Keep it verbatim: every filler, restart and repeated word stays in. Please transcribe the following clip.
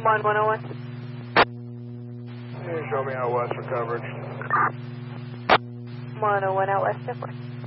one one oh one. Yeah, show me out west for coverage. one oh one out west, of course.